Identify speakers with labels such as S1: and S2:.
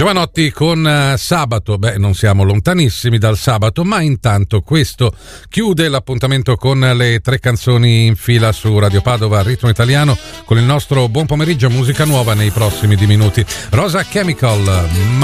S1: Giovanotti con Sabato. Non siamo lontanissimi dal sabato, ma intanto questo chiude l'appuntamento con le 3 canzoni in fila su Radio Padova Ritmo Italiano, con il nostro buon pomeriggio musica nuova nei prossimi minuti. Rosa Chemical,